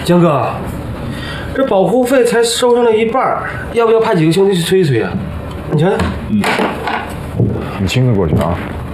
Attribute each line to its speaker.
Speaker 1: 江哥，这保护费才收上了一半，要不要派几个兄弟去催一催啊？你瞧瞧。
Speaker 2: 你亲自过去啊。